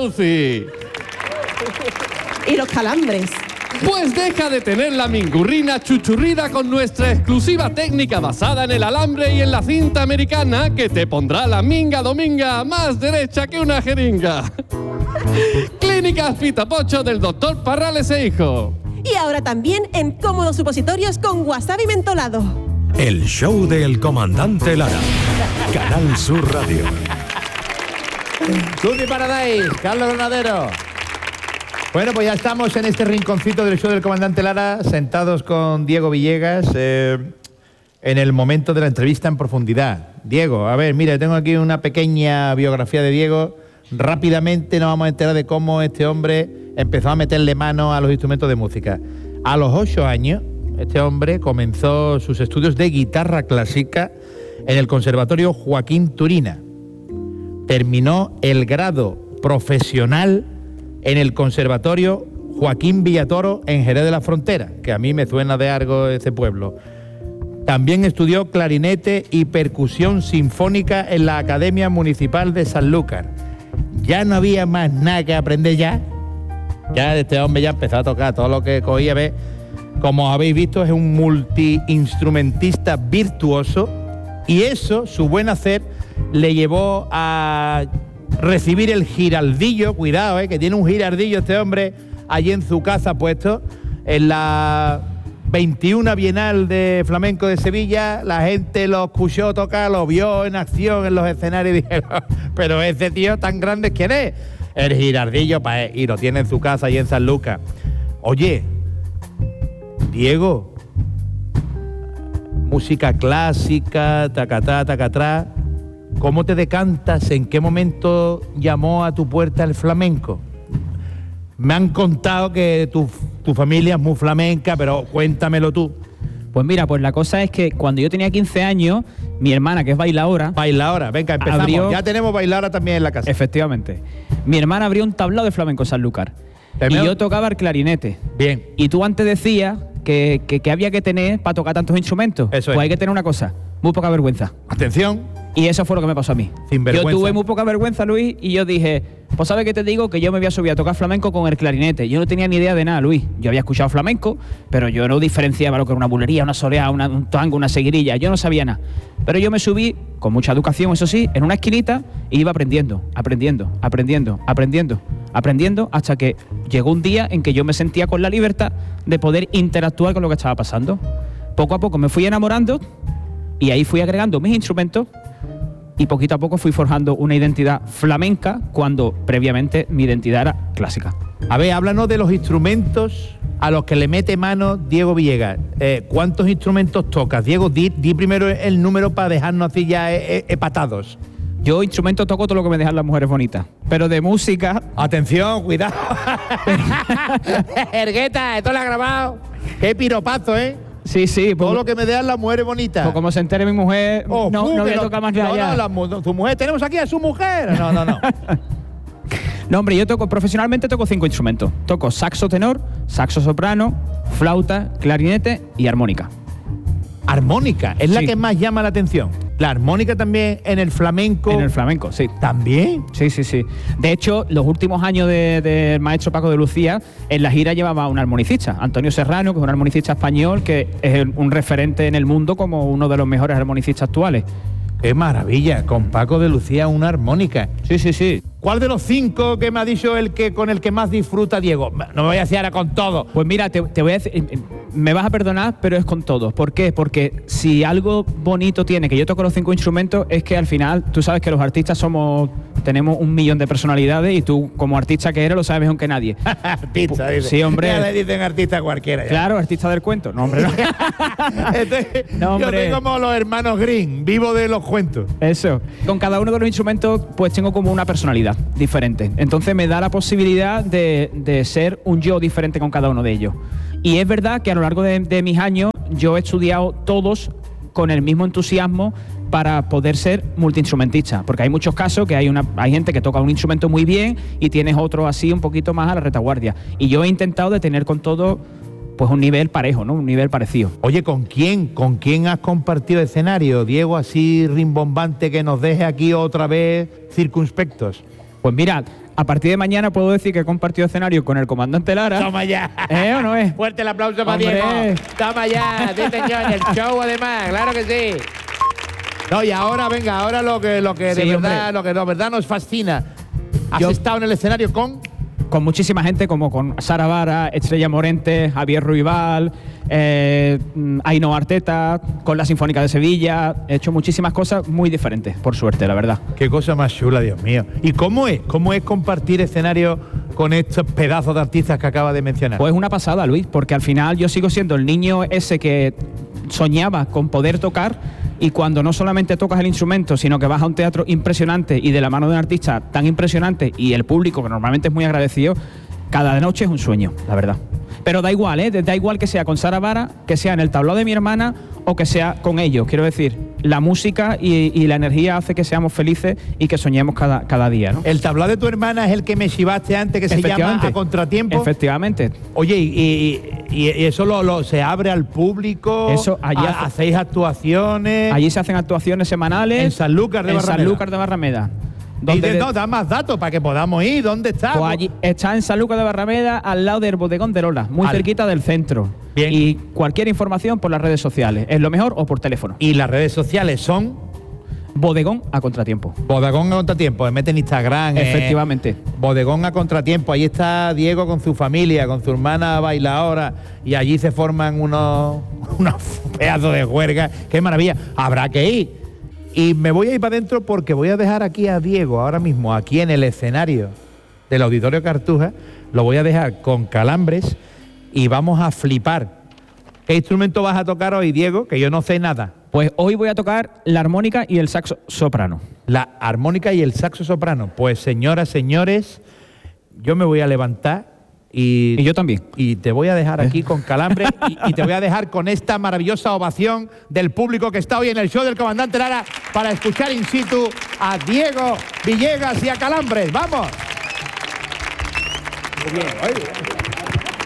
UCI. ¿Y los calambres? Pues deja de tener la mingurrina chuchurrida con nuestra exclusiva técnica basada en el alambre y en la cinta americana que te pondrá la minga dominga más derecha que una jeringa. Clínicas Pitapocho del Dr. Parrales e Hijo. Y ahora también en cómodos supositorios con wasabi mentolado. El show del comandante Lara. Canal Sur Radio. Tutti Paradise, Carlos Granadero. Bueno, pues ya estamos en este rinconcito del show del comandante Lara, sentados con Diego Villegas en el momento de la entrevista en profundidad. Diego, a ver, mira, tengo aquí una pequeña biografía de Diego. Rápidamente nos vamos a enterar de cómo este hombre empezó a meterle mano a los instrumentos de música. A los 8 años, este hombre comenzó sus estudios de guitarra clásica en el Conservatorio Joaquín Turina. Terminó el grado profesional en el Conservatorio Joaquín Villatoro en Jerez de la Frontera, que a mí me suena de algo ese pueblo. También estudió clarinete y percusión sinfónica en la Academia Municipal de Sanlúcar. Ya no había más nada que aprender ya. Ya este hombre ya empezó a tocar todo lo que cogía. ¿Ves? Como habéis visto, es un multiinstrumentista virtuoso y eso, su buen hacer, le llevó a recibir el giraldillo. Cuidado, que tiene un giraldillo este hombre allí en su casa puesto en la 21 Bienal de Flamenco de Sevilla. La gente lo escuchó tocar, lo vio en acción en los escenarios y dijeron, pero ese tío tan grande, ¿quién es? El giraldillo, y lo tiene en su casa allí en San Lucas. Oye, Diego, música clásica, tacatá, tacatrá, ¿cómo te decantas? ¿En qué momento llamó a tu puerta el flamenco? Me han contado que tu familia es muy flamenca, pero cuéntamelo tú. Pues mira, pues la cosa es que cuando yo tenía 15 años, mi hermana, que es bailaora... Bailaora, venga, empezamos. Ya tenemos bailaora también en la casa. Efectivamente. Mi hermana abrió un tablao de flamenco en Sanlúcar. Y yo tocaba el clarinete. Bien. Y tú antes decías que había que tener para tocar tantos instrumentos. Eso pues es. hay que tener una cosa, muy poca vergüenza. Atención. Y eso fue lo que me pasó a mí. Sin vergüenza. Yo tuve muy poca vergüenza, Luis, y yo dije, pues ¿sabes qué te digo? Que yo me voy a subir a tocar flamenco con el clarinete. Yo no tenía ni idea de nada, Luis. Yo había escuchado flamenco, pero yo no diferenciaba lo que era una bulería, una soleá, un tango, una seguirilla. Yo no sabía nada. Pero yo me subí, con mucha educación, eso sí, en una esquinita, e iba aprendiendo, hasta que llegó un día en que yo me sentía con la libertad de poder interactuar con lo que estaba pasando. Poco a poco me fui enamorando y ahí fui agregando mis instrumentos y poquito a poco fui forjando una identidad flamenca cuando previamente mi identidad era clásica. A ver, háblanos de los instrumentos a los que le mete mano Diego Villegas. ¿Cuántos instrumentos tocas? Diego, di primero el número para dejarnos así ya patados. Yo instrumento toco todo lo que me dejan las mujeres bonitas, pero de música... Atención, cuidado. Ergueta, esto lo ha grabado. Qué piropazo, ¿eh? Sí, sí. Todo lo que me dejan las mujeres bonitas. Pues como se entere mi mujer, no voy a tocar más de allá. No, tu mujer, tenemos aquí a su mujer. No. No, hombre, yo profesionalmente toco 5 instrumentos. Toco saxo tenor, saxo soprano, flauta, clarinete y armónica. Armónica, es la que más llama la atención. La armónica también en el flamenco. En el flamenco, sí. ¿También? Sí. De hecho, los últimos años del maestro Paco de Lucía, en la gira llevaba un armonicista, Antonio Serrano, que es un armonicista español, que es un referente en el mundo como uno de los mejores armonicistas actuales. ¡Qué maravilla! Con Paco de Lucía una armónica. Sí. ¿Cuál de los 5 que me ha dicho con el que más disfruta Diego? No me voy a decir ahora con todo. Pues mira, te voy a decir, me vas a perdonar, pero es con todos. ¿Por qué? Porque si algo bonito tiene que yo toco los 5 instrumentos es que al final, tú sabes que los artistas tenemos 1 millón de personalidades y tú como artista que eres lo sabes mejor que nadie. Artista, dice. Sí, hombre. Ya le dicen artista a cualquiera. Ya. Claro, artista del cuento. No, hombre, no. No, hombre. Yo soy como los hermanos Green, vivo de los cuentos. Eso. Con cada uno de los instrumentos pues tengo como una personalidad diferente. Entonces me da la posibilidad de ser un yo diferente con cada uno de ellos. Y es verdad que a lo largo de mis años yo he estudiado todos con el mismo entusiasmo para poder ser multiinstrumentista, porque hay muchos casos que hay gente que toca un instrumento muy bien y tienes otro así un poquito más a la retaguardia. Y yo he intentado de tener con todo pues un nivel parejo, ¿no? Un nivel parecido. Oye, ¿con quién has compartido escenario, Diego, así rimbombante que nos deje aquí otra vez circunspectos? Pues mira, A partir de mañana puedo decir que he compartido escenario con el comandante Lara. ¡Toma ya! ¿O no es? Fuerte el aplauso para ¡Hombre! Diego. ¡Toma ya! Sí, señor, en el show además, claro que sí. No, y ahora, venga, ahora lo que Sí, de hombre. verdad, lo que de verdad nos fascina. Has Yo- estado en el escenario con muchísima gente, como con Sara Vara, Estrella Morente, Javier Ruibal, Ainhoa Arteta, con la Sinfónica de Sevilla. He hecho muchísimas cosas muy diferentes, por suerte, la verdad. Qué cosa más chula, Dios mío. ¿Y cómo es? ¿Cómo es compartir escenario con estos pedazos de artistas que acaba de mencionar? Pues una pasada, Luis, porque al final yo sigo siendo el niño ese que soñaba con poder tocar, y cuando no solamente tocas el instrumento, sino que vas a un teatro impresionante y de la mano de un artista tan impresionante y el público, que normalmente es muy agradecido, cada noche es un sueño, la verdad. Pero da igual, da igual que sea con Sara Vara, que sea en el tablao de mi hermana o que sea con ellos. Quiero decir, la música y la energía hace que seamos felices y que soñemos cada día, ¿no? El tablao de tu hermana es el que me chivaste antes, que se llama Efectivamente. A Contratiempo. Efectivamente. Oye, y eso se abre al público. Eso, allí hacéis actuaciones. Allí se hacen actuaciones semanales. En Sanlúcar de Barrameda. En Sanlúcar de Barrameda. No, da más datos para que podamos ir. ¿Dónde está? Pues allí está en Sanlúcar de Barrameda, al lado del bodegón de Lola, muy cerquita del centro. Bien. Y cualquier información por las redes sociales, es lo mejor, o por teléfono. Y las redes sociales son Bodegón a Contratiempo. Bodegón a Contratiempo. Me meten en Instagram. Efectivamente. Bodegón a Contratiempo. Ahí está Diego con su familia, con su hermana bailadora. Y allí se forman unos pedazos de juerga. ¡Qué maravilla! Habrá que ir. Y me voy a ir para adentro porque voy a dejar aquí a Diego ahora mismo, aquí en el escenario del Auditorio Cartuja. Lo voy a dejar con Calambres y vamos a flipar. ¿Qué instrumento vas a tocar hoy, Diego? Que yo no sé nada. Pues hoy voy a tocar la armónica y el saxo soprano. La armónica y el saxo soprano. Pues señoras, señores, yo me voy a levantar y yo también. Y te voy a dejar aquí con Calambres y te voy a dejar con esta maravillosa ovación del público que está hoy en el show del Comandante Lara para escuchar in situ a Diego Villegas y a Calambres. ¡Vamos! Muy bien.